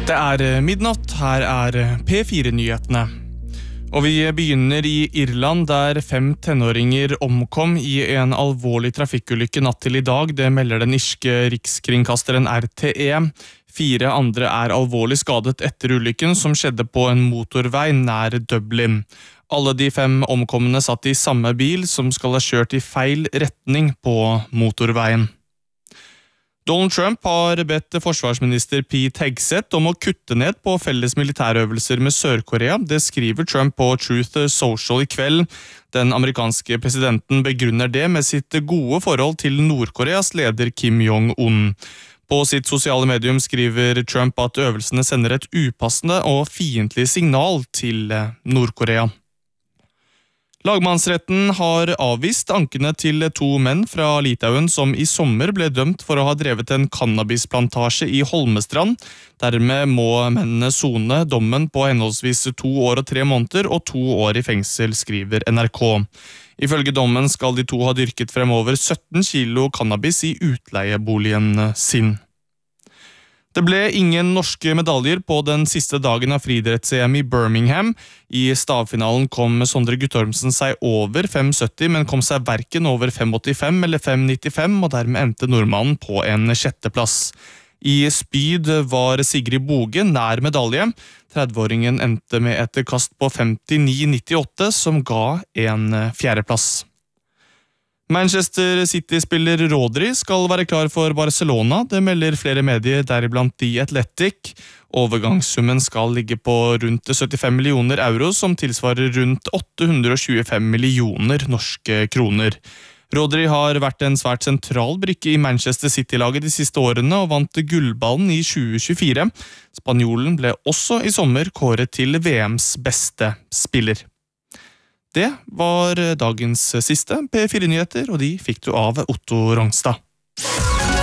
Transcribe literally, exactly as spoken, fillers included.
Det er midnatt, her er P fire-nyhetene. Og vi begynner i Irland, der fem tenåringer omkom i en alvorlig trafikkulykke natt til i dag. Det melder den irske rikskringkasteren R T E. Fire andre er alvorlig skadet etter ulykken, som skjedde på en motorvei nær Dublin. Alle de fem omkomne satt i samme bil, som skal ha kjørt i feil retning på motorveien. Donald Trump har bedt forsvarsminister Pete Hegseth om å kutte ned på felles militærøvelser med Sør-Korea. Det skriver Trump på Truth Social i kveld. Den amerikanske presidenten begrunner det med sitt gode forhold til Nord-Koreas leder Kim Jong-un. På sitt sosiale medium skriver Trump at øvelsene sender et upassende og fiendtlig signal til Nord-Korea. Lagmannsretten har avvist ankene til to menn fra Litauen som i sommer ble dømt for å ha drevet en cannabisplantasje i Holmestrand. Dermed må mennene sone dommen på henholdsvis to år og tre måneder og to år i fengsel, skriver N R K. Ifølge dommen skal de to ha dyrket frem over sytten kilo cannabis i utleieboligen sin. Det ble ingen norske medaljer på den siste dagen av friidretts-E M i Birmingham. I stavfinalen kom Sondre Guttormsen seg over fem sytti, men kom seg hverken over fem åttifem eller fem nittifem, og dermed endte nordmannen på en sjetteplass. I spyd var Sigrid Boge nær medalje. trettiåringen endte med et kast på femtini nittiåtte, som ga en fjerdeplass. Manchester City-spiller Rodri skal være klar for Barcelona. Det melder flere medier, deriblant The Athletic. Overgangssummen skal ligge på rundt syttifem millioner euro, som tilsvarer rundt åtte hundre tjuefem millioner norske kroner. Rodri har vært en svært sentral brikke i Manchester City-laget de siste årene og vant gullballen i tjue tjuefire. Spanjolen ble også i sommer kåret til V M's beste spiller. Det var dagens siste P fire-nyheter, og de fikk du av Otto Rongstad.